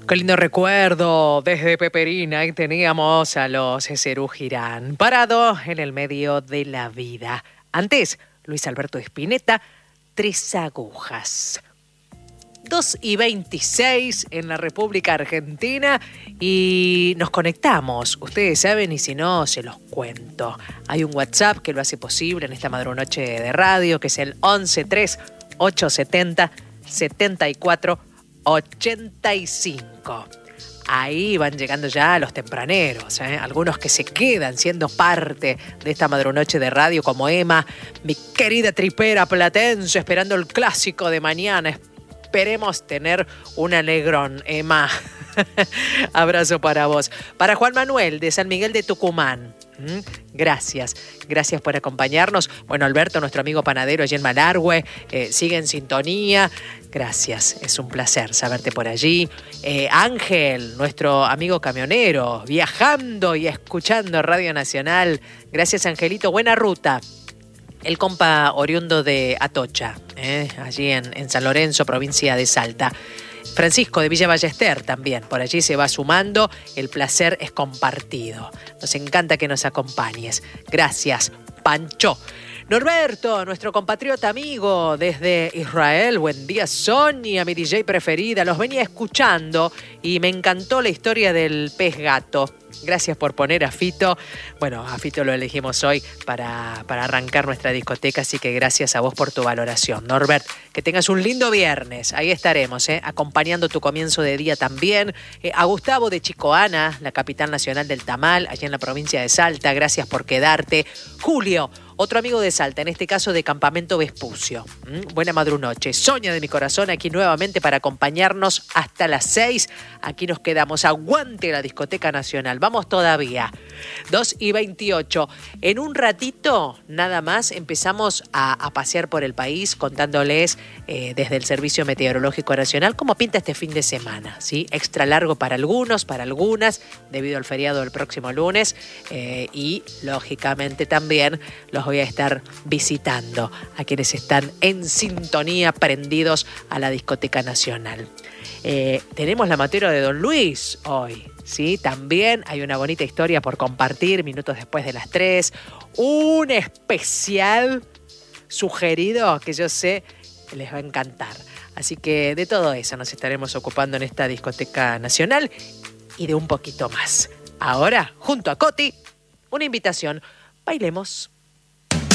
Qué lindo recuerdo, desde Peperina ahí teníamos a los Serú Girán, parado en el medio de la vida. Antes, Luis Alberto Spinetta, Tres Agujas. 2:26 en la República Argentina y nos conectamos. Ustedes saben y si no, se los cuento. Hay un WhatsApp que lo hace posible en esta madrunoche de radio, que es el 113870-7485. Ahí van llegando ya los tempraneros, algunos que se quedan siendo parte de esta madrunoche de radio, como Emma, mi querida tripera platense, esperando el clásico de mañana. Esperemos tener un alegrón, Emma. Abrazo para vos. Para Juan Manuel, de San Miguel de Tucumán. Gracias por acompañarnos. Bueno, Alberto, nuestro amigo panadero allí en Malargüe, sigue en sintonía. Gracias, es un placer saberte por allí. Ángel, nuestro amigo camionero, viajando y escuchando Radio Nacional. Gracias, Angelito, buena ruta. El compa oriundo de Atocha, allí en San Lorenzo, provincia de Salta. Francisco de Villa Ballester también, por allí se va sumando. El placer es compartido. Nos encanta que nos acompañes. Gracias, Pancho. Norberto, nuestro compatriota amigo desde Israel. Buen día, Sonia, mi DJ preferida. Los venía escuchando y me encantó la historia del pez gato. Gracias por poner a Fito. Bueno, a Fito lo elegimos hoy para arrancar nuestra discoteca, así que gracias a vos por tu valoración. Norbert, que tengas un lindo viernes. Ahí estaremos, acompañando tu comienzo de día también. A Gustavo de Chicoana, la capital nacional del tamal, allá en la provincia de Salta. Gracias por quedarte. Julio, otro amigo de Salta, en este caso de Campamento Vespucio. Buena madrunoche. Sonia de mi corazón, aquí nuevamente para acompañarnos hasta las 6. Aquí nos quedamos. Aguante la discoteca nacional. Vamos todavía. 2:28. En un ratito, nada más, empezamos a pasear por el país contándoles desde el Servicio Meteorológico Nacional cómo pinta este fin de semana, ¿sí? Extra largo para algunos, para algunas, debido al feriado del próximo lunes. Y, lógicamente, también los voy a estar visitando a quienes están en sintonía, prendidos a la discoteca nacional. Tenemos la materia de Don Luis hoy, ¿sí? También hay una bonita historia por compartir minutos después de las 3. Un especial sugerido que yo sé les va a encantar. Así que de todo eso nos estaremos ocupando en esta discoteca nacional y de un poquito más. Ahora, junto a Coti, una invitación. Bailemos.